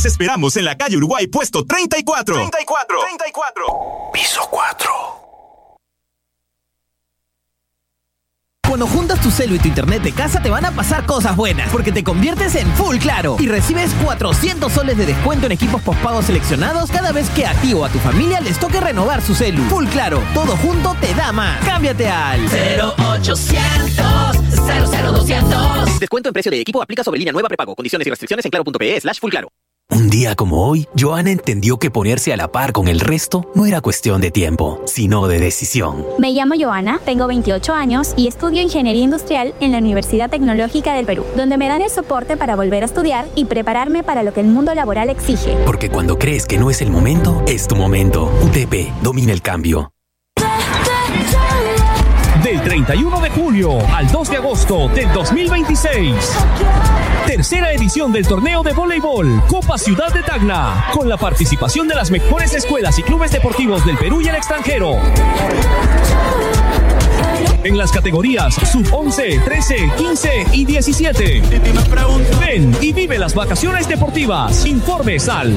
Los esperamos en la calle Uruguay, puesto 34. Piso 4. Cuando juntas tu celu y tu internet de casa te van a pasar cosas buenas, porque te conviertes en Full Claro y recibes 400 soles de descuento en equipos postpago seleccionados cada vez que a ti o a tu familia les toque renovar su celu. Full Claro, todo junto te da más. Cámbiate al 0800 00200. Descuento en precio de equipo aplica sobre línea nueva prepago. Condiciones y restricciones en claro.pe/fullclaro. Un día como hoy, Joana entendió que ponerse a la par con el resto no era cuestión de tiempo, sino de decisión. Me llamo Joana, tengo 28 años y estudio Ingeniería Industrial en la Universidad Tecnológica del Perú, donde me dan el soporte para volver a estudiar y prepararme para lo que el mundo laboral exige. Porque cuando crees que no es el momento, es tu momento. UTP, domina el cambio. Del 31 de julio al 2 de agosto del 2026. Tercera edición del torneo de voleibol Copa Ciudad de Tacna, con la participación de las mejores escuelas y clubes deportivos del Perú y el extranjero. En las categorías sub-11, 13, 15 y 17. Ven y vive las vacaciones deportivas. Informes al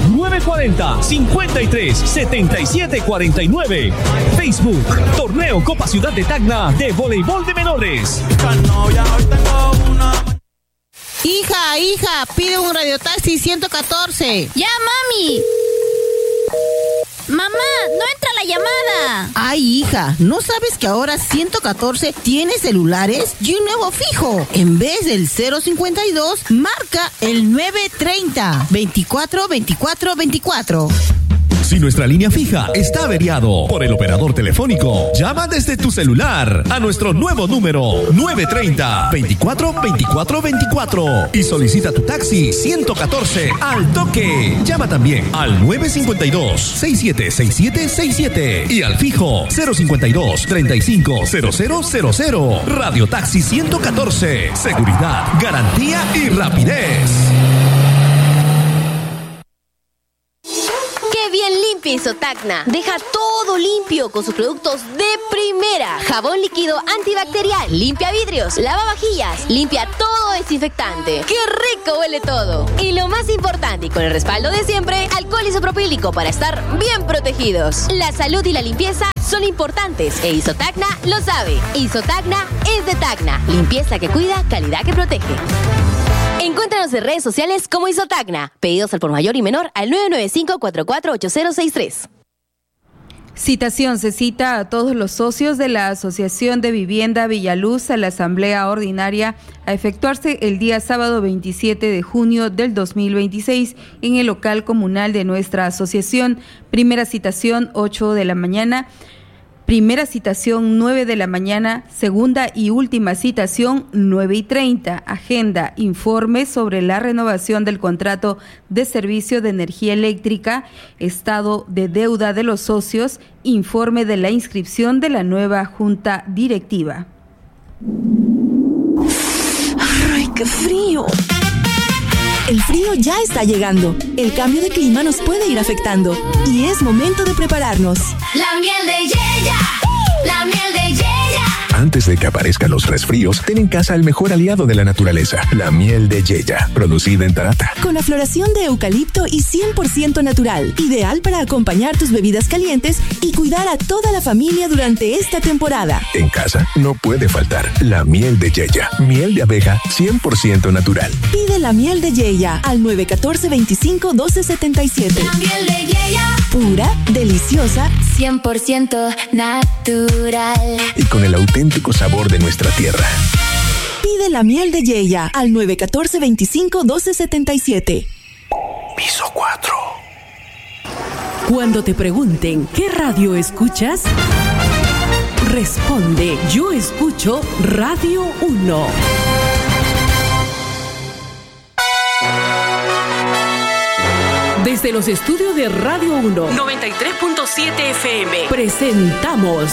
940-53-7749. Facebook, Torneo Copa Ciudad de Tacna de voleibol de menores. Hija, pide un radiotaxi 114. ¡Ya, mami! ¡Mamá, no entra la llamada! Ay, hija, ¿no sabes que ahora 114 tiene celulares y un nuevo fijo? En vez del 052, marca el 930 24 24 24. Si nuestra línea fija está averiado por el operador telefónico, llama desde tu celular a nuestro nuevo número 930 24 24 24 y solicita tu taxi 114 al toque. Llama también al 952 67 67 67 y al fijo 052 35 0000. Radio Taxi 114. Seguridad, garantía y rapidez. Bien limpia Isotacna. Deja todo limpio con sus productos de primera. Jabón líquido antibacterial, limpia vidrios, lavavajillas, limpia todo desinfectante. ¡Qué rico huele todo! Y lo más importante y con el respaldo de siempre, alcohol isopropílico para estar bien protegidos. La salud y la limpieza son importantes e Isotacna lo sabe. Isotacna es de Tacna. Limpieza que cuida, calidad que protege. Encuéntranos en redes sociales como Isotacna. Pedidos al por mayor y menor al 995-448063. Citación. Se cita a todos los socios de la Asociación de Vivienda Villaluz a la Asamblea Ordinaria a efectuarse el día sábado 27 de junio del 2026 en el local comunal de nuestra asociación. Primera citación, 8 de la mañana. Primera citación, 9 de la mañana. Segunda y última citación, 9:30. Agenda, informe sobre la renovación del contrato de servicio de energía eléctrica, estado de deuda de los socios, informe de la inscripción de la nueva junta directiva. ¡Ay, qué frío! El frío ya está llegando. El cambio de clima nos puede ir afectando y es momento de prepararnos. La miel de Yeya, la miel de Yeya. Antes de que aparezcan los resfríos, ten en casa el mejor aliado de la naturaleza, la miel de Yeya, producida en Tarata. Con la floración de eucalipto y 100% natural, ideal para acompañar tus bebidas calientes y cuidar a toda la familia durante esta temporada. En casa no puede faltar la miel de Yeya, miel de abeja 100% natural. Pide la miel de Yeya al 914-25-1277. La miel de Yeya, pura, deliciosa, 100% natural. Y con el auténtico sabor de nuestra tierra. Pide la miel de Yeya al 914-25-1277. Piso 4. Cuando te pregunten ¿qué radio escuchas? Responde: yo escucho Radio 1. Desde los estudios de Radio 1 93.7 FM presentamos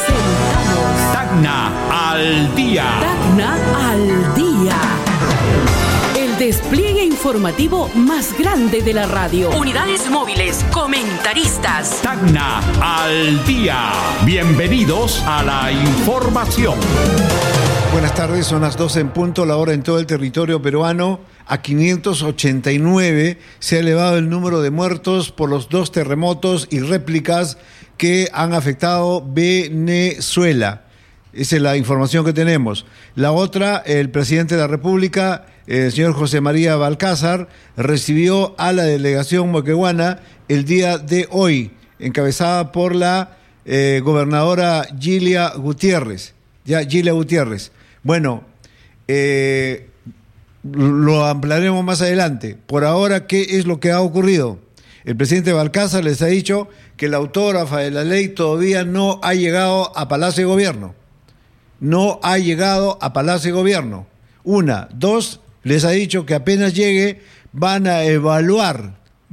Tacna al día. Tacna al día. El despliegue informativo más grande de la radio. Unidades móviles, comentaristas. Tacna al día. Bienvenidos a la información. Buenas tardes, son las 12 en punto, la hora en todo el territorio peruano. A 589 se ha elevado el número de muertos por los 2 terremotos y réplicas que han afectado Venezuela. Esa es la información que tenemos. La otra, el presidente de la República, el señor José María Balcázar, recibió a la delegación moqueguana el día de hoy, encabezada por la gobernadora Gilia Gutiérrez. Bueno, lo ampliaremos más adelante. Por ahora, ¿qué es lo que ha ocurrido? El presidente Balcázar les ha dicho que la autógrafa de la ley todavía no ha llegado a Palacio de Gobierno. No ha llegado a Palacio de Gobierno. 1, 2, les ha dicho que apenas llegue van a evaluar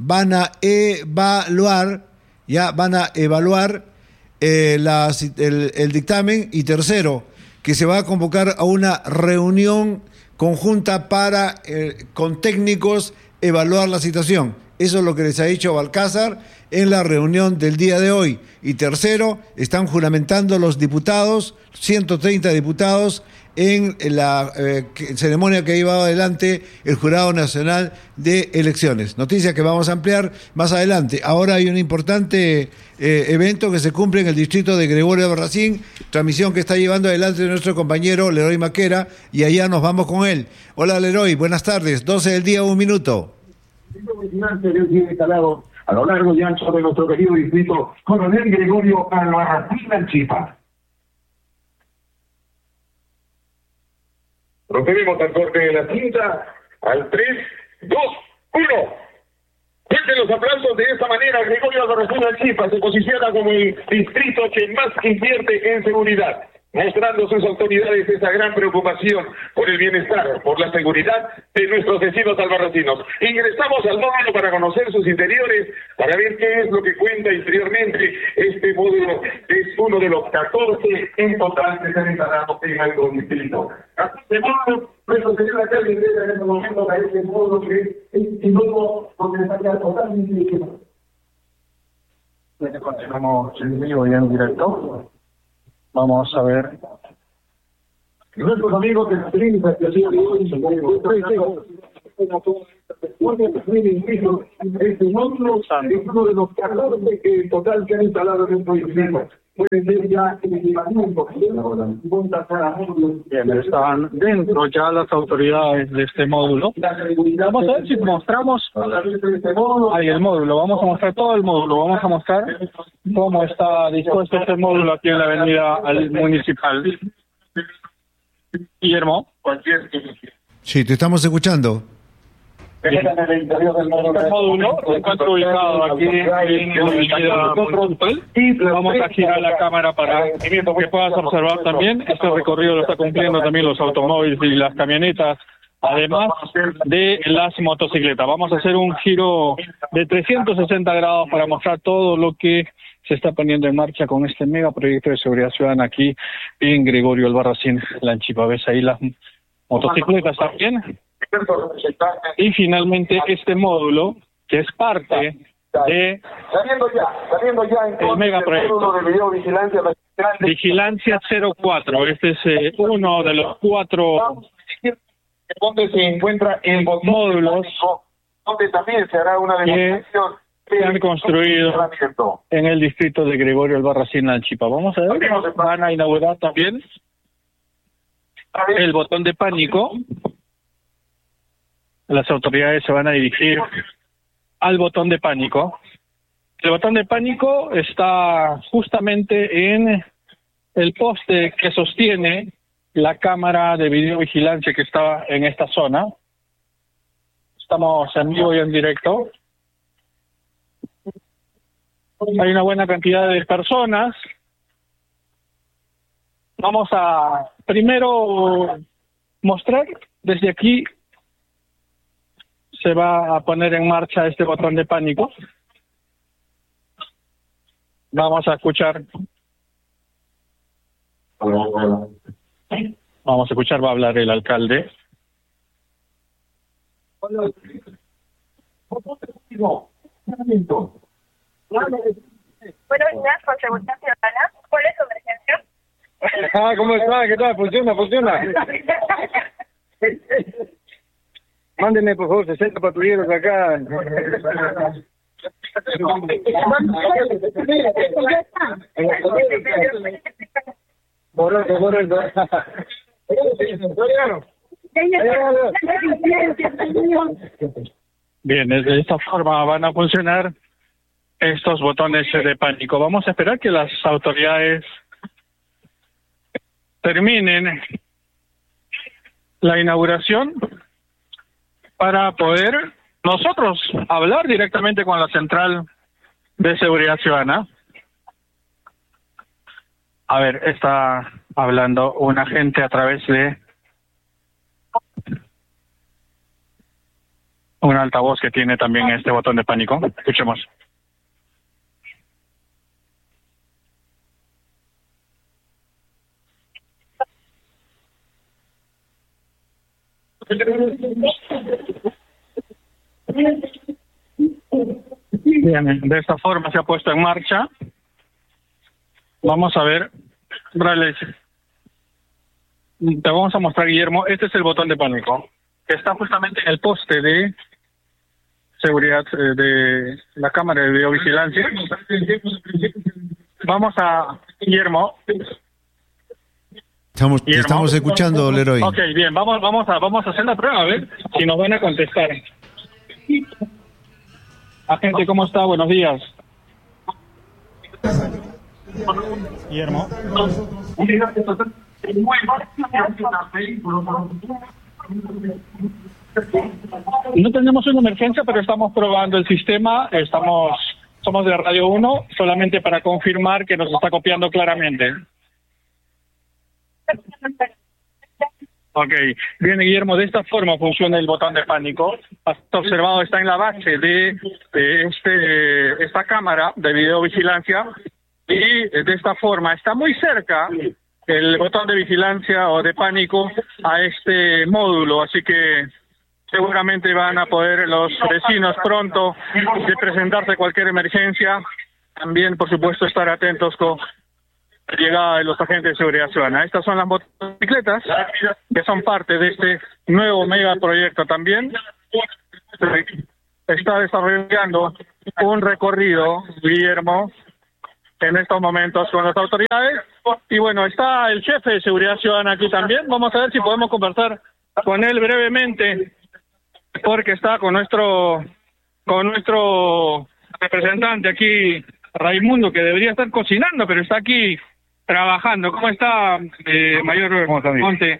el dictamen, y tercero, que se va a convocar a una reunión conjunta para con técnicos evaluar la situación. Eso es lo que les ha dicho Balcázar en la reunión del día de hoy. Y tercero, están juramentando los diputados, 130 diputados, en la ceremonia que ha llevado adelante el Jurado Nacional de Elecciones. Noticia que vamos a ampliar más adelante. Ahora hay un importante evento que se cumple en el distrito de Gregorio Albarracín, transmisión que está llevando adelante nuestro compañero Leroy Maquera, y allá nos vamos con él. Hola Leroy, buenas tardes, 12 del día, 1 minuto. A lo largo y ancho de nuestro querido distrito, Coronel Gregorio Albarracín Arequipa. Procedemos al corte de la cinta, al 3, 2, 1. Fuerten los aplausos. De esta manera, Gregorio Albarracín Arequipa se posiciona como el distrito que más invierte en seguridad, mostrando sus autoridades esa gran preocupación por el bienestar, por la seguridad de nuestros vecinos albarracinos. Ingresamos al módulo para conocer sus interiores, para ver qué es lo que cuenta interiormente. Este módulo es uno de los 14 en total que se han instalado en nuestro distrito. Este módulo, nuestro señor alcalde en este momento a este módulo que es el módulo donde estaría totalmente equipado. Continuamos en vivo y en directo. Vamos a ver. Nuestros amigos de la clínica que este módulo es uno de los 14 que en total se han instalado en nuestro distrito. Pueden ser ya el equipamiento. Bien, están dentro ya las autoridades de este módulo. Vamos a ver si mostramos ahí el módulo. Vamos a mostrar todo el módulo. Vamos a mostrar cómo está dispuesto este módulo aquí en la avenida municipal. Guillermo. Sí, te estamos escuchando. El módulo se encuentra ubicado aquí en la avenida municipal. Vamos a girar la cámara para que puedas observar también. Este recorrido lo está cumpliendo también los automóviles y las camionetas, además de las motocicletas. Vamos a hacer un giro de 360 grados para mostrar todo lo que se está poniendo en marcha con este megaproyecto de seguridad ciudadana aquí en Gregorio Albarracín, Lanchipa. ¿Ves ahí las motocicletas también? Y finalmente este módulo, que es parte de el megaproyecto de Vigilancia 04. Este es uno de los 4 donde se encuentra el módulos donde también se hará una demostración que se han construido en el distrito de Gregorio Albarracín, Lanchipa. Vamos a ver, van a inaugurar también el botón de pánico. Las autoridades se van a dirigir al botón de pánico. El botón de pánico está justamente en el poste que sostiene la cámara de videovigilancia que está en esta zona. Estamos en vivo y en directo. Hay una buena cantidad de personas. Vamos a primero mostrar desde aquí. Se va a poner en marcha este botón de pánico. Vamos a escuchar. Vamos a escuchar, va a hablar el alcalde. Buenos días, con Seguridad Ciudadana. ¿Cuál es su emergencia? ¿Cómo está? ¿Qué tal? Funciona. Mándenme, por favor, 60 patrulleros acá. Bien, de esta forma van a funcionar estos botones de pánico. Vamos a esperar que las autoridades terminen la inauguración para poder nosotros hablar directamente con la Central de Seguridad Ciudadana. A ver, está hablando un agente a través de un altavoz que tiene también este botón de pánico. Escuchemos. Bien, de esta forma se ha puesto en marcha. Vamos a ver, Brales, te vamos a mostrar, Guillermo. Este es el botón de pánico que está justamente en el poste de seguridad de la cámara de videovigilancia. Vamos a, Guillermo. Estamos escuchando, Leroy. Ok, bien, vamos a hacer la prueba, a ver si nos van a contestar. Agente, ¿cómo está? Buenos días. Guillermo. No tenemos una emergencia, pero estamos probando el sistema. Somos de Radio 1, solamente para confirmar que nos está copiando claramente. Ok, bien, Guillermo, de esta forma funciona el botón de pánico. Has observado, está en la base de esta cámara de videovigilancia y de esta forma está muy cerca el botón de vigilancia o de pánico a este módulo, así que seguramente van a poder los vecinos pronto de presentarse cualquier emergencia. También, por supuesto, estar atentos con la llegada de los agentes de seguridad ciudadana. Estas son las motocicletas que son parte de este nuevo megaproyecto también. Está desarrollando un recorrido, Guillermo, en estos momentos con las autoridades. Y bueno, está el jefe de seguridad ciudadana aquí también. Vamos a ver si podemos conversar con él brevemente, porque está con nuestro representante aquí, Raimundo, que debería estar cocinando, pero está aquí trabajando. ¿Cómo está, Mayor Monte?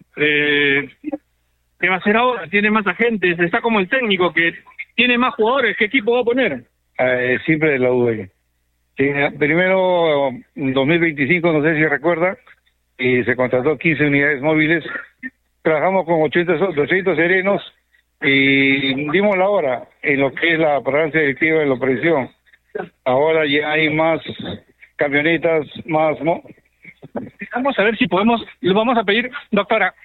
¿Qué va a hacer ahora? Tiene más agentes, está como el técnico que tiene más jugadores. ¿Qué equipo va a poner? Siempre la UV. Sí, primero, en 2025, no sé si recuerda, y se contrató 15 unidades móviles. Trabajamos con 800 serenos y dimos la hora en lo que es la parancia directiva de la operación. Ahora ya hay más camionetas, más... Vamos a ver si podemos, le vamos a pedir, doctora,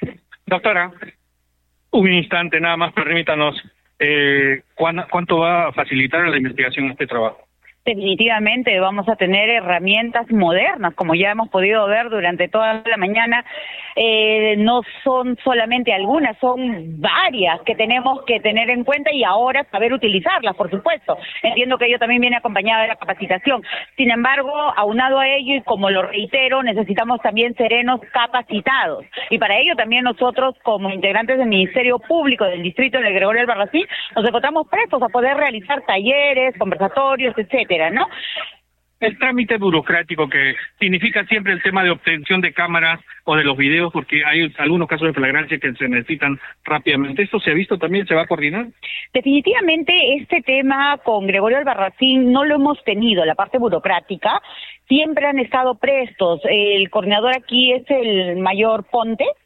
un instante nada más, permítanos, ¿cuánto va a facilitar la investigación este trabajo? Definitivamente vamos a tener herramientas modernas, como ya hemos podido ver durante toda la mañana. No son solamente algunas, son varias que tenemos que tener en cuenta y ahora saber utilizarlas, por supuesto. Entiendo que ello también viene acompañado de la capacitación. Sin embargo, aunado a ello, y como lo reitero, necesitamos también serenos capacitados. Y para ello también nosotros, como integrantes del Ministerio Público del Distrito de Gregorio Albarracín, nos encontramos prestos a poder realizar talleres, conversatorios, etcétera, ¿no? El trámite burocrático que significa siempre el tema de obtención de cámaras o de los videos, porque hay algunos casos de flagrancia que se necesitan rápidamente. ¿Esto se ha visto también? ¿Se va a coordinar? Definitivamente este tema con Gregorio Albarracín no lo hemos tenido, la parte burocrática. Siempre han estado prestos. El coordinador aquí es el Mayor Ponte,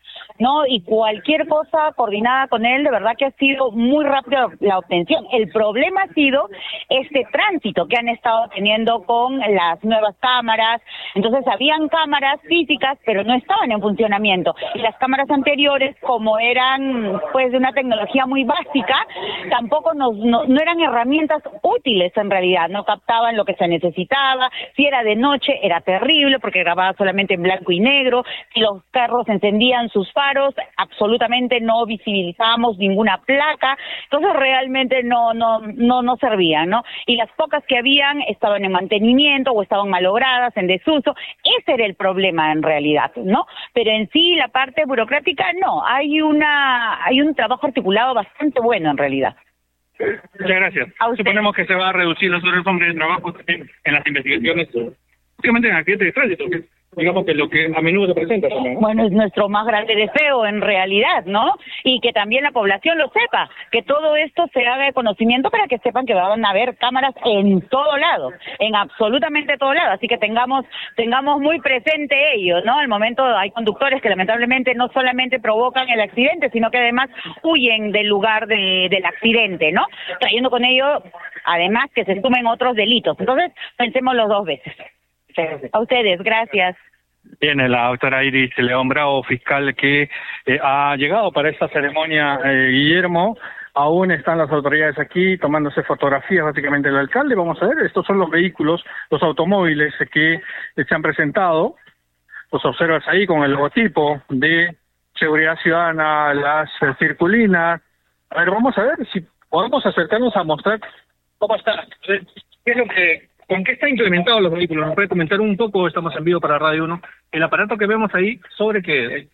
¿no? Y cualquier cosa coordinada con él, de verdad que ha sido muy rápida la obtención. El problema ha sido este tránsito que han estado teniendo con las nuevas cámaras. Entonces habían cámaras físicas, pero no estaban en funcionamiento. Y las cámaras anteriores, como eran pues de una tecnología muy básica, tampoco no eran herramientas útiles en realidad, no captaban lo que se necesitaba. Si era de noche era terrible porque grababa solamente en blanco y negro. Si los carros encendían sus faros, absolutamente no visibilizábamos ninguna placa. Entonces realmente no servían, ¿no? Y las pocas que habían estaban en mantenimiento o estaban malogradas, en desuso. Ese era el problema en realidad, ¿no? Pero en sí la parte burocrática no, hay un trabajo articulado bastante bueno en realidad. Muchas gracias. Suponemos que se va a reducir los horas de trabajo también en las investigaciones, básicamente en accidentes de tránsito, que digamos que lo que a menudo se presenta también, ¿no? Bueno, es nuestro más grande deseo en realidad, ¿no? Y que también la población lo sepa, que todo esto se haga de conocimiento para que sepan que van a haber cámaras en todo lado, en absolutamente todo lado, así que tengamos muy presente ello, ¿no? Al momento hay conductores que lamentablemente no solamente provocan el accidente, sino que además huyen del lugar del accidente, ¿no? Trayendo con ello, además, que se sumen otros delitos. Entonces, pensémoslo 2 veces. A ustedes, gracias. Viene la doctora Iris León Bravo, fiscal que ha llegado para esta ceremonia, Guillermo. Aún están las autoridades aquí tomándose fotografías, básicamente el alcalde. Vamos a ver, estos son los vehículos, los automóviles que se han presentado. Los observas ahí con el logotipo de Seguridad Ciudadana, las circulinas. A ver, vamos a ver si podemos acercarnos a mostrar cómo está. ¿Qué es lo que... ¿Con qué está implementado los vehículos? ¿Nos puede comentar un poco? Estamos en vivo para Radio 1. El aparato que vemos ahí, ¿sobre qué?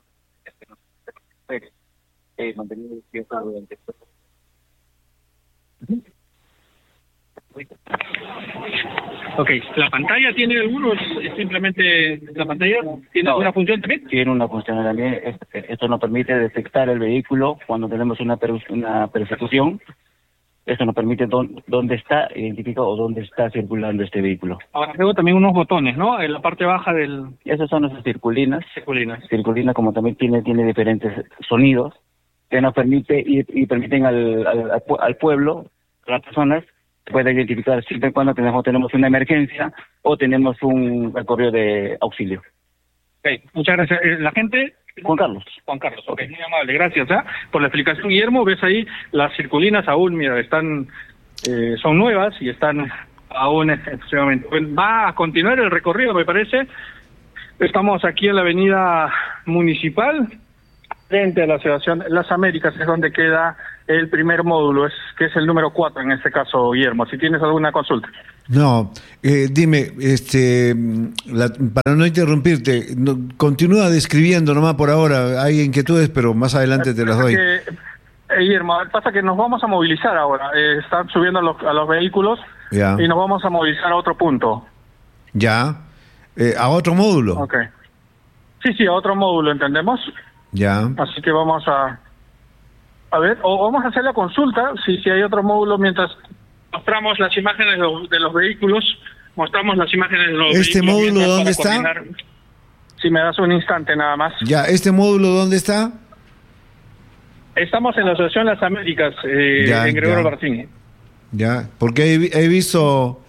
Ok, ¿la pantalla tiene algunos? ¿Simplemente la pantalla tiene alguna función también? Tiene una función también. Esto nos permite detectar el vehículo cuando tenemos una persecución. Esto nos permite dónde está identificado o dónde está circulando este vehículo. Ahora tengo también unos botones, ¿no? En la parte baja del... Esas son nuestras circulinas. Circulina, como también tiene diferentes sonidos que nos permite y permiten al pueblo, a las personas, puede identificar siempre y cuando tenemos una emergencia o tenemos un recorrido de auxilio. Ok, muchas gracias. La gente... Juan Carlos, ok, muy amable, gracias por la explicación, Guillermo. Ves ahí las circulinas aún, mira, están, son nuevas y están aún efectivamente. Va a continuar el recorrido, me parece. Estamos aquí en la avenida municipal, frente a la Asociación Las Américas, es donde queda el primer módulo, que es el número 4 en este caso, Guillermo, si tienes alguna consulta. No, dime, para no interrumpirte, continúa describiendo nomás por ahora, hay inquietudes, pero más adelante te las doy. Guillermo, pasa que nos vamos a movilizar ahora, están subiendo a los vehículos ya. Y nos vamos a movilizar a otro punto. Ya, a otro módulo. Ok. Sí, a otro módulo, ¿entendemos? Ya. Así que vamos a ver, o vamos a hacer la consulta, si hay otro módulo mientras... Mostramos las imágenes de los vehículos, mostramos las imágenes de los vehículos. ¿Este módulo dónde está? Si me das un instante nada más. Ya, ¿este módulo dónde está? Estamos en la Asociación Las Américas, en Gregorio Barcini. Ya, porque he visto,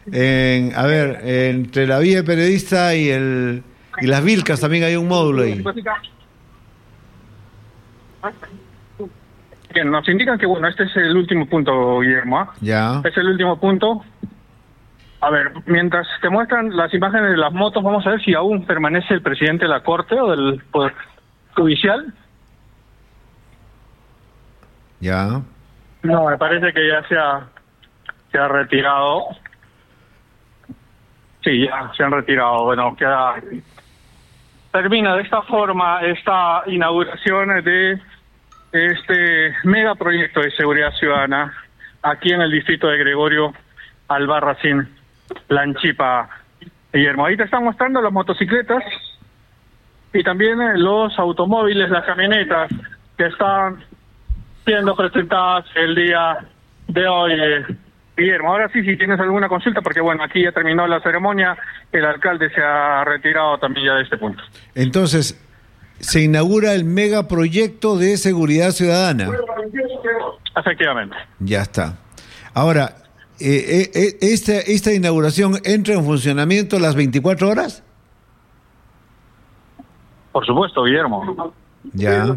entre la Vía Periodista y las Vilcas también hay un módulo ahí. Bien, nos indican que, este es el último punto, Guillermo. Ya. Es el último punto. A ver, mientras te muestran las imágenes de las motos, vamos a ver si aún permanece el presidente de la Corte o del Poder Judicial. Ya. No, me parece que ya se ha retirado. Sí, ya se han retirado. Bueno, termina de esta forma esta inauguración de este megaproyecto de seguridad ciudadana aquí en el distrito de Gregorio Albarracín, Lanchipa, Guillermo. Ahí te están mostrando las motocicletas y también los automóviles, las camionetas que están siendo presentadas el día de hoy, Guillermo. Ahora sí, si tienes alguna consulta, porque aquí ya terminó la ceremonia, el alcalde se ha retirado también ya de este punto. Entonces, se inaugura el megaproyecto de seguridad ciudadana. Efectivamente. Ya está. Ahora, ¿esta inauguración entra en funcionamiento las 24 horas? Por supuesto, Guillermo. Ya.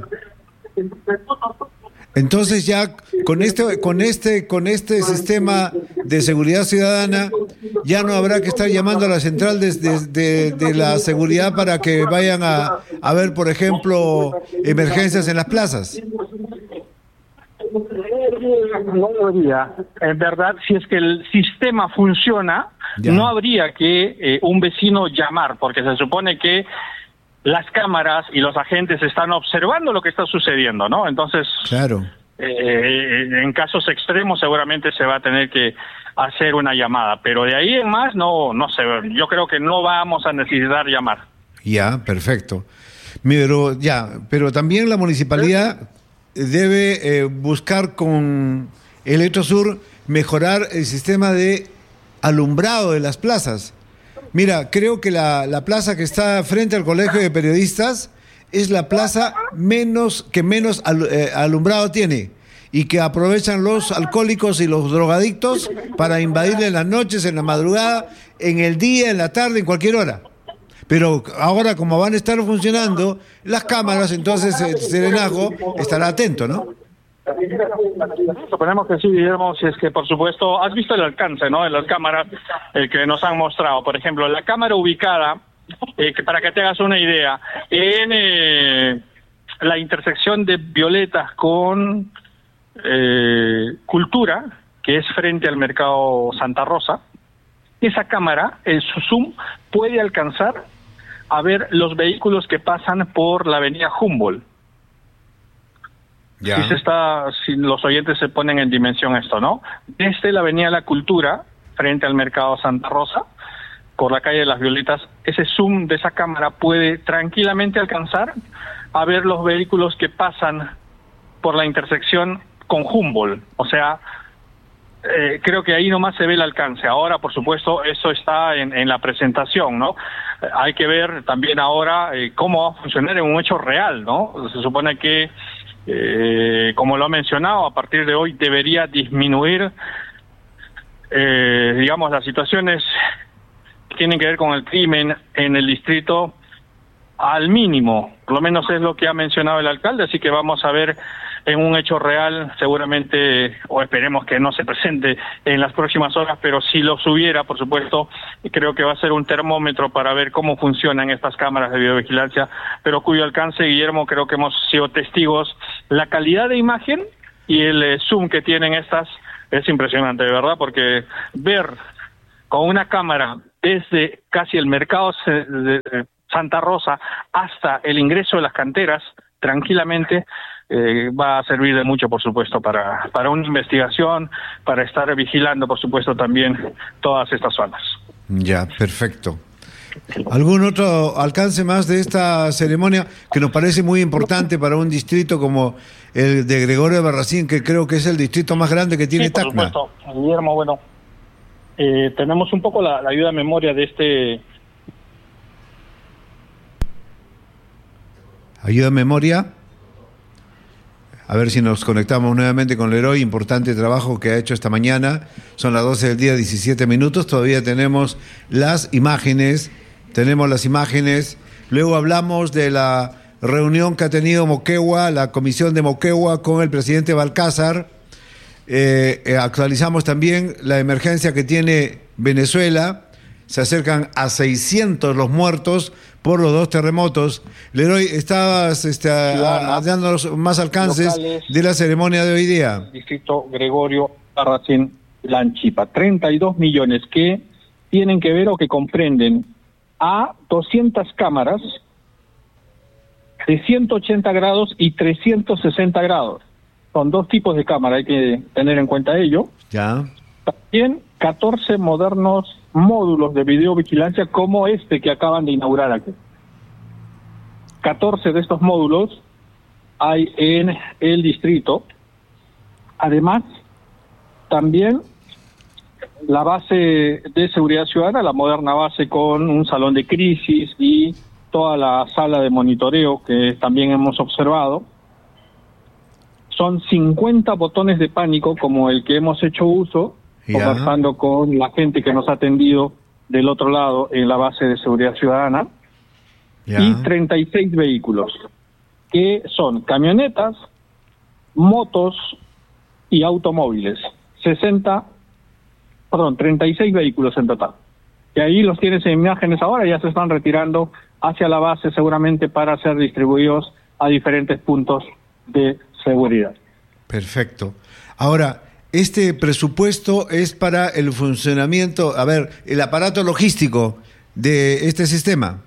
Entonces ya con este sistema de seguridad ciudadana ya no habrá que estar llamando a la central de la seguridad para que vayan a ver, por ejemplo, emergencias en las plazas. No debería. En verdad, si es que el sistema funciona, no habría que un vecino llamar, porque se supone que las cámaras y los agentes están observando lo que está sucediendo, ¿no? Entonces, claro. En casos extremos seguramente se va a tener que hacer una llamada, pero de ahí en más no sé, yo creo que no vamos a necesitar llamar. Ya, perfecto. Pero también la municipalidad debe buscar con Electrosur mejorar el sistema de alumbrado de las plazas. Mira, creo que la plaza que está frente al Colegio de Periodistas es la plaza que menos alumbrado tiene y que aprovechan los alcohólicos y los drogadictos para invadirle en las noches, en la madrugada, en el día, en la tarde, en cualquier hora. Pero ahora, como van a estar funcionando las cámaras, entonces el Serenazgo estará atento, ¿no? Suponemos que sí, Guillermo, si es que, por supuesto, has visto el alcance, ¿no?, de las cámaras que nos han mostrado. Por ejemplo, la cámara ubicada, para que te hagas una idea, en la intersección de Violetas con Cultura, que es frente al mercado Santa Rosa, esa cámara, en su zoom, puede alcanzar a ver los vehículos que pasan por la avenida Humboldt. Ya. Si los oyentes se ponen en dimensión esto, ¿no? Desde la avenida La Cultura, frente al mercado Santa Rosa, por la calle de las Violetas, ese zoom de esa cámara puede tranquilamente alcanzar a ver los vehículos que pasan por la intersección con Humboldt. O sea, creo que ahí nomás se ve el alcance. Ahora, por supuesto, eso está en la presentación, ¿no? Hay que ver también ahora cómo va a funcionar en un hecho real, ¿no? Se supone que, como lo ha mencionado, a partir de hoy debería disminuir, digamos, las situaciones que tienen que ver con el crimen en el distrito al mínimo. Por lo menos es lo que ha mencionado el alcalde, así que vamos a ver en un hecho real, seguramente, o esperemos que no se presente en las próximas horas, pero si los hubiera, por supuesto, creo que va a ser un termómetro para ver cómo funcionan estas cámaras de videovigilancia, pero cuyo alcance, Guillermo, creo que hemos sido testigos. La calidad de imagen y el zoom que tienen estas es impresionante, de verdad, porque ver con una cámara desde casi el mercado de Santa Rosa hasta el ingreso de las canteras, tranquilamente, va a servir de mucho, por supuesto, para una investigación, para estar vigilando, por supuesto, también todas estas zonas. Ya, perfecto. ¿Algún otro alcance más de esta ceremonia que nos parece muy importante para un distrito como el de Gregorio Albarracín, que creo que es el distrito más grande que tiene Tacna? Por supuesto, Guillermo, bueno, tenemos un poco la ayuda a memoria de este... ¿Ayuda a memoria? A ver si nos conectamos nuevamente con Leroy. Importante trabajo que ha hecho esta mañana. Son las 12 del día, 17 minutos. Todavía tenemos las imágenes. Luego hablamos de la reunión que ha tenido Moquegua, la comisión de Moquegua con el presidente Balcázar. Actualizamos también la emergencia que tiene Venezuela. Se acercan a 600 los muertos por los 2 terremotos. Leroy, estabas dándonos más alcances locales de la ceremonia de hoy día. Distrito Gregorio Albarracín Lanchipa, 32 millones que tienen que ver o que comprenden a 200 cámaras de 180 grados y 360 grados. Son 2 tipos de cámara, hay que tener en cuenta ello. Ya. También 14 modernos módulos de videovigilancia como este que acaban de inaugurar aquí. 14 de estos módulos hay en el distrito. Además, también la base de seguridad ciudadana, la moderna base con un salón de crisis y toda la sala de monitoreo que también hemos observado. Son 50 botones de pánico como el que hemos hecho uso, conversando con la gente que nos ha atendido del otro lado en la base de seguridad ciudadana, y 36 vehículos, que son camionetas, motos y automóviles. 36 vehículos en total. Y ahí los tienes en imágenes ahora, ya se están retirando hacia la base seguramente para ser distribuidos a diferentes puntos de seguridad. Perfecto. Ahora, este presupuesto es para el funcionamiento, el aparato logístico de este sistema.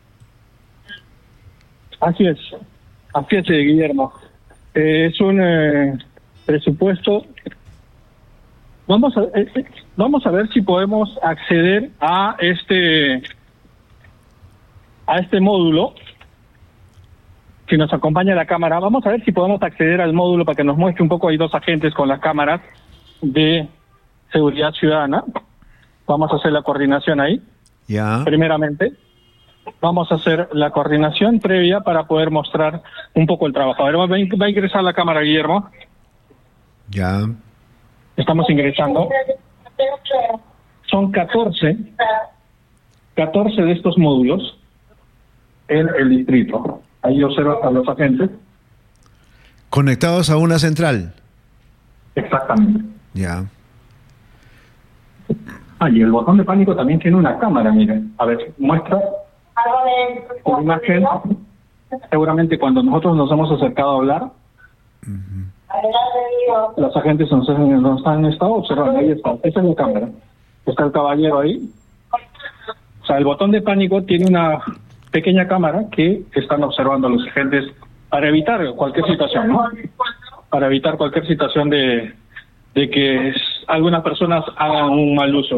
Así es, Guillermo. Es un presupuesto. Vamos a ver si podemos acceder a este módulo. Si nos acompaña la cámara, vamos a ver si podemos acceder al módulo para que nos muestre un poco. Hay 2 agentes con las cámaras de seguridad ciudadana. Vamos a hacer la coordinación ahí. Primeramente, vamos a hacer la coordinación previa para poder mostrar un poco el trabajo. A ver, va a ingresar la cámara, Guillermo. Estamos ingresando. Son 14 de estos módulos en el distrito. Ahí observa a los agentes. Conectados a una central. Exactamente. Y el botón de pánico también tiene una cámara, miren. A ver, muestra una imagen. Seguramente cuando nosotros nos hemos acercado a hablar, los agentes nos han estado observando. Ahí está. Esa es la cámara. Está el caballero ahí. O sea, el botón de pánico tiene una pequeña cámara que están observando los agentes para evitar cualquier situación, ¿no? Para evitar cualquier situación de que algunas personas hagan un mal uso.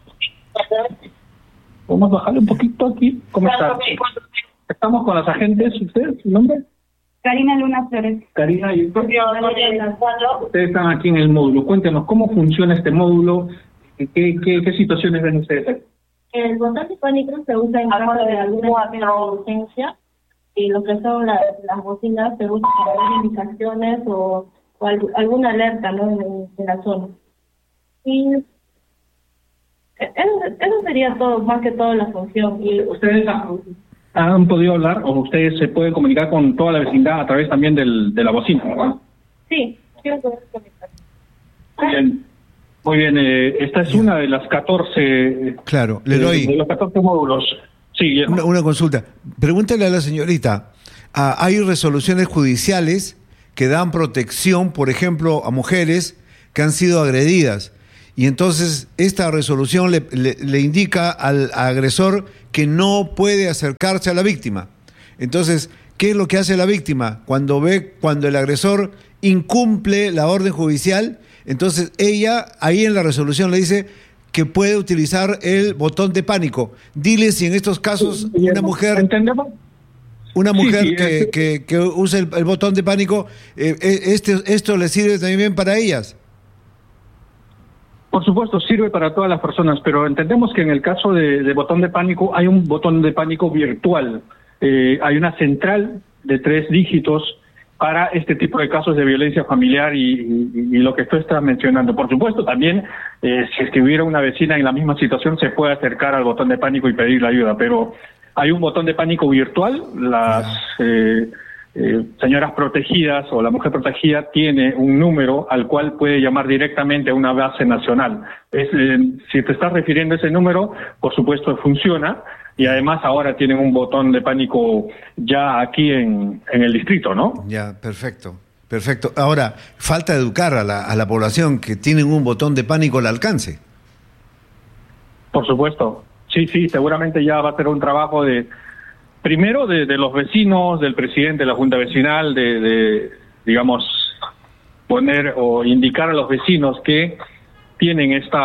Vamos a bajarle un poquito aquí. ¿Cómo está? Estamos con los agentes. ¿Usted? ¿Su nombre? Karina Luna Flores. Karina, ¿y usted? Ustedes están aquí en el módulo. Cuéntenos, ¿cómo funciona este módulo? ¿Qué situaciones ven ustedes? El botón de pánico se usa en caso de alguna emergencia, y lo que son las bocinas se usan para dar indicaciones o alguna alerta, ¿no? en la zona. Y eso sería todo, más que todo la función. Y ¿ustedes han podido hablar o ustedes se pueden comunicar con toda la vecindad a través también de la bocina, ¿verdad? Sí, quiero poder conectar. Bien. Muy bien, esta es una de las 14... Claro, le doy... De los 14 módulos. Sí, una consulta. Pregúntale a la señorita, ¿hay resoluciones judiciales que dan protección, por ejemplo, a mujeres que han sido agredidas? Y entonces esta resolución le indica al agresor que no puede acercarse a la víctima. Entonces, ¿qué es lo que hace la víctima? Cuando el agresor incumple la orden judicial, entonces ella ahí en la resolución le dice que puede utilizar el botón de pánico. Dile si en estos casos una mujer... ¿Entendemos? Una mujer que use el botón de pánico, ¿esto le sirve también para ellas? Por supuesto, sirve para todas las personas, pero entendemos que en el caso de botón de pánico hay un botón de pánico virtual. Hay una central de 3 dígitos para este tipo de casos de violencia familiar y lo que tú estás mencionando. Por supuesto, también, si es que hubiera una vecina en la misma situación, se puede acercar al botón de pánico y pedir la ayuda, pero hay un botón de pánico virtual. Las señoras protegidas o la mujer protegida tiene un número al cual puede llamar directamente a una base nacional. Si te estás refiriendo a ese número, por supuesto funciona, y además ahora tienen un botón de pánico ya aquí en el distrito, ¿no? Ya, perfecto. Ahora, falta educar a la población que tienen un botón de pánico al alcance. Por supuesto. Sí, seguramente ya va a ser un trabajo primero de los vecinos, del presidente de la Junta Vecinal, digamos, poner o indicar a los vecinos que tienen este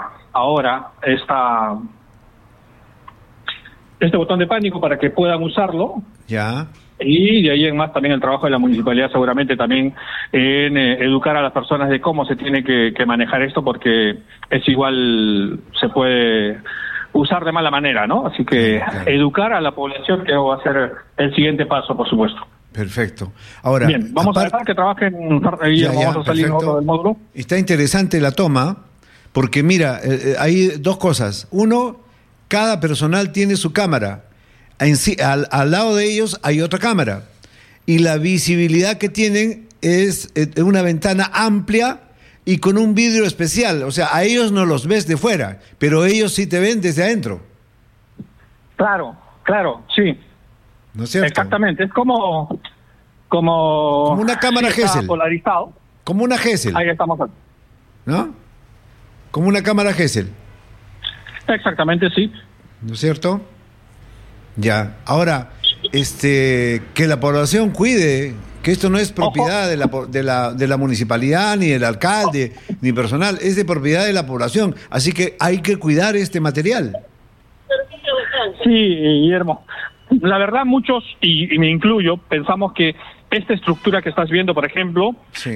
botón de pánico para que puedan usarlo. Ya. Y de ahí en más también el trabajo de la municipalidad seguramente también en educar a las personas de cómo se tiene que manejar esto, porque es igual, se puede usar de mala manera, ¿no? Así que educar a la población que va a ser el siguiente paso, por supuesto. Perfecto. Ahora, bien, vamos a dejar que trabajen y vamos a salir nosotros del módulo. Está interesante la toma, porque mira, hay dos cosas. Uno, cada personal tiene su cámara. Al lado de ellos hay otra cámara. Y la visibilidad que tienen es una ventana amplia y con un vidrio especial. O sea, a ellos no los ves de fuera, pero ellos sí te ven desde adentro. Claro, sí. ¿No es cierto? Exactamente, es como una cámara Gesell. Polarizado. Como una Gesell. Ahí estamos. ¿No? Como una cámara Gesell. Exactamente, sí. ¿No es cierto? Ya. Ahora, que la población cuide, que esto no es propiedad de la municipalidad, ni del alcalde, ni personal, es de propiedad de la población. Así que hay que cuidar este material. Sí, Guillermo. La verdad, muchos, y me incluyo, pensamos que esta estructura que estás viendo, por ejemplo,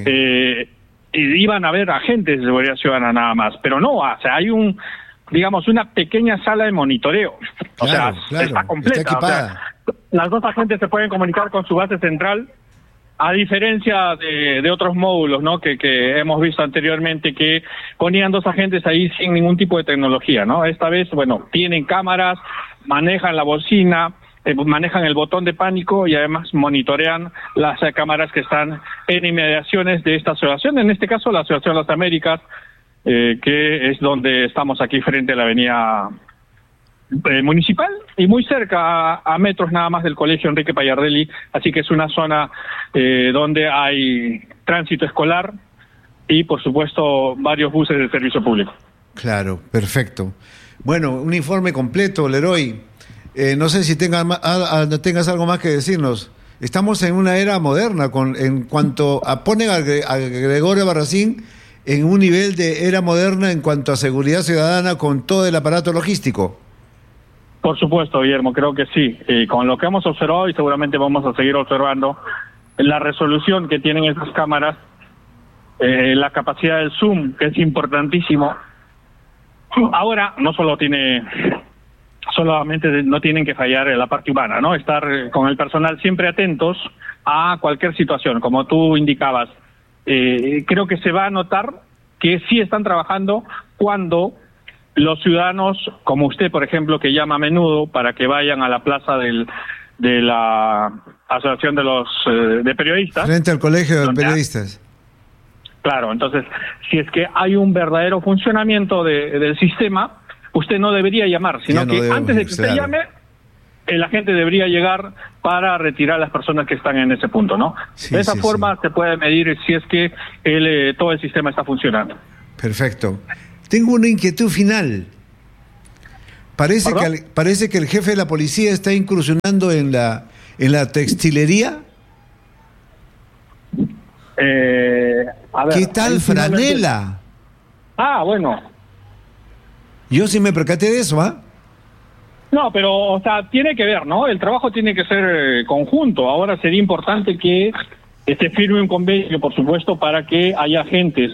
iban a haber agentes de seguridad ciudadana nada más, pero no, o sea, hay una pequeña sala de monitoreo. Claro, está completa. Está equipada. O sea, las dos agentes se pueden comunicar con su base central, a diferencia de otros módulos, ¿no? Que hemos visto anteriormente, que ponían dos agentes ahí sin ningún tipo de tecnología, ¿no? Esta vez, tienen cámaras, manejan la bocina, manejan el botón de pánico y además monitorean las cámaras que están en inmediaciones de esta asociación, en este caso la Asociación Las Américas, que es donde estamos aquí frente a la avenida municipal y muy cerca, a metros nada más del Colegio Enrique Pallardelli, así que es una zona donde hay tránsito escolar y por supuesto varios buses de servicio público. Claro, perfecto. Bueno, un informe completo, Leroy. No sé si tengas algo más que decirnos. Estamos en una era moderna en cuanto ponen a Gregorio Barracín en un nivel de era moderna en cuanto a seguridad ciudadana con todo el aparato logístico. Por supuesto, Guillermo, creo que sí. Con lo que hemos observado y seguramente vamos a seguir observando, la resolución que tienen estas cámaras, la capacidad del zoom, que es importantísimo. Ahora no solamente no tienen que fallar en la parte humana, ¿no? Estar con el personal siempre atentos a cualquier situación, como tú indicabas. Creo que se va a notar que sí están trabajando cuando los ciudadanos, como usted, por ejemplo, que llama a menudo para que vayan a la plaza de la Asociación de Periodistas. Frente al Colegio de Periodistas. Claro, entonces, si es que hay un verdadero funcionamiento del sistema, usted no debería llamar, sino que antes de que usted llame, el agente debería llegar para retirar a las personas que están en ese punto, ¿no? De esa forma se puede medir si es que todo el sistema está funcionando. Perfecto. Tengo una inquietud final. Parece que el jefe de la policía está incursionando en la textilería. A ver, ¿qué tal franela? Bueno. Yo sí me percaté de eso, ¿ah? No, pero, tiene que ver, ¿no? El trabajo tiene que ser conjunto. Ahora sería importante que se firme un convenio, por supuesto, para que haya agentes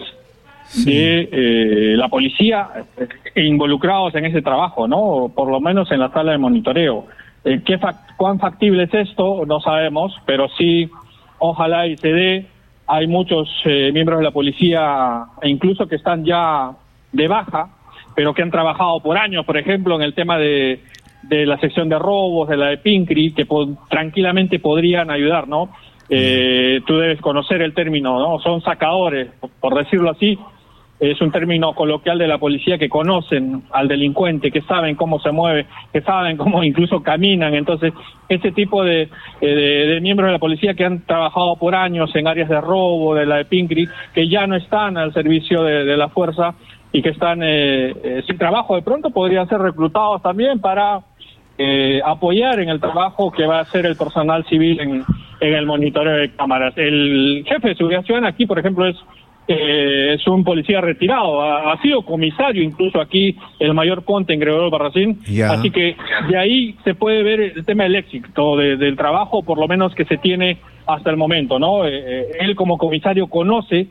de la policía involucrados en ese trabajo, ¿no? Por lo menos en la sala de monitoreo. ¿Cuán factible es esto? No sabemos, pero sí, ojalá y se dé. Hay muchos miembros de la policía, e incluso que están ya de baja, pero que han trabajado por años, por ejemplo, en el tema de la sección de robos, de la de Pincri, que tranquilamente podrían ayudar, ¿no? Tú debes conocer el término, ¿no? Son sacadores, por decirlo así. Es un término coloquial de la policía, que conocen al delincuente, que saben cómo se mueve, que saben cómo incluso caminan. Entonces, ese tipo de miembros de la policía que han trabajado por años en áreas de robo, de la de Pincri, que ya no están al servicio de la fuerza y que están sin trabajo, de pronto podrían ser reclutados también para apoyar en el trabajo que va a hacer el personal civil en el monitoreo de cámaras. El jefe de seguridad ciudadana aquí, por ejemplo, es un policía retirado, ha sido comisario incluso aquí, el mayor Ponte en Gregorio Barracín, así que de ahí se puede ver el tema del éxito del trabajo, por lo menos que se tiene hasta el momento, ¿no? Él como comisario conoce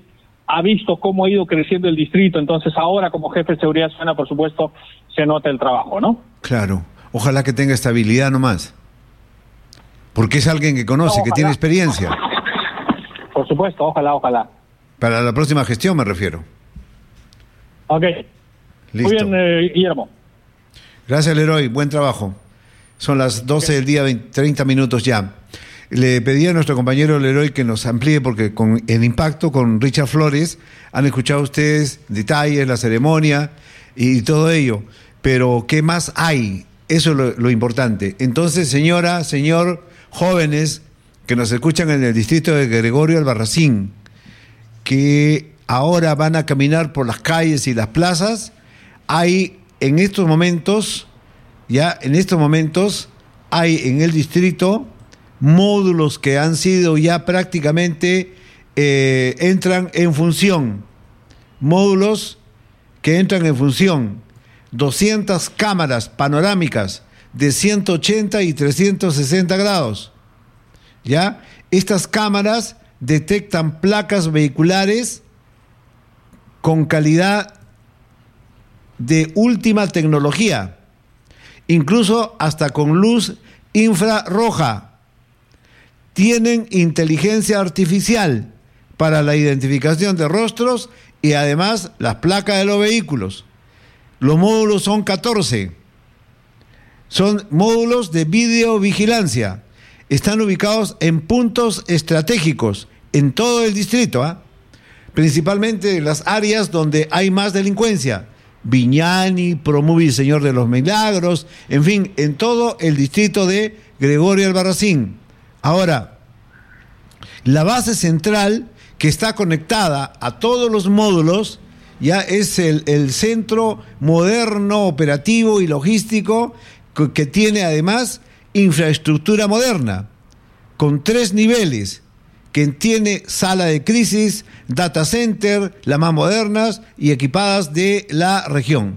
ha visto cómo ha ido creciendo el distrito, entonces ahora como jefe de seguridad ciudadana, por supuesto, se nota el trabajo, ¿no? Claro, ojalá que tenga estabilidad nomás, porque es alguien que conoce, No, que tiene experiencia. Por supuesto, ojalá. Para la próxima gestión me refiero. Ok. Listo. Muy bien, Guillermo. Gracias, Leroy, buen trabajo. Son las 12 del día, 30 minutos ya. Le pedí a nuestro compañero Leroy que nos amplíe, porque con el impacto con Richard Flores han escuchado ustedes detalles, la ceremonia y todo ello. Pero, ¿qué más hay? Eso es lo importante. Entonces, señora, señor, jóvenes que nos escuchan en el distrito de Gregorio Albarracín, que ahora van a caminar por las calles y las plazas, hay en estos momentos, hay en el distrito módulos que han sido ya prácticamente, entran en función. Módulos que entran en función. 200 cámaras panorámicas de 180 y 360 grados. ¿Ya? Estas cámaras detectan placas vehiculares con calidad de última tecnología, incluso hasta con luz infrarroja. Tienen inteligencia artificial para la identificación de rostros y además las placas de los vehículos. Los módulos son 14. Son módulos de videovigilancia. Están ubicados en puntos estratégicos en todo el distrito, principalmente en las áreas donde hay más delincuencia. Viñani, Promuvi, Señor de los Milagros, en fin, en todo el distrito de Gregorio Albarracín. Ahora, la base central que está conectada a todos los módulos ya es el centro moderno, operativo y logístico que tiene además infraestructura moderna, con 3 niveles, que tiene sala de crisis, data center, las más modernas y equipadas de la región.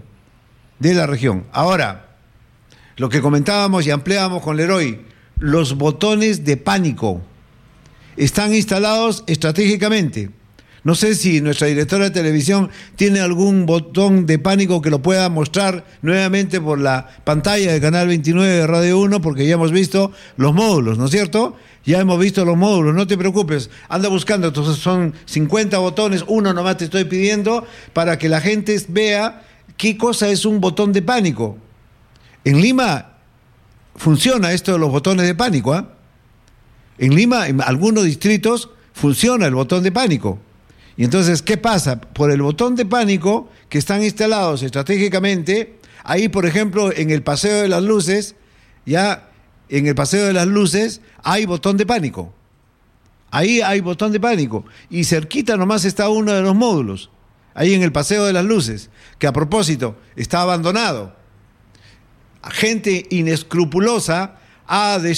Ahora, lo que comentábamos y ampliábamos con Leroy, los botones de pánico están instalados estratégicamente. No sé si nuestra directora de televisión tiene algún botón de pánico que lo pueda mostrar nuevamente por la pantalla de Canal 29 de Radio 1, porque ya hemos visto los módulos, ¿no es cierto? Ya hemos visto los módulos, no te preocupes, anda buscando. Entonces son 50 botones, uno nomás te estoy pidiendo para que la gente vea qué cosa es un botón de pánico. En Lima funciona esto de los botones de pánico, En Lima, en algunos distritos, funciona el botón de pánico. Y entonces, ¿qué pasa? Por el botón de pánico que están instalados estratégicamente, ahí, por ejemplo, en el Paseo de las Luces, hay botón de pánico. Ahí hay botón de pánico. Y cerquita nomás está uno de los módulos, ahí en el Paseo de las Luces, que a propósito está abandonado. Gente inescrupulosa ha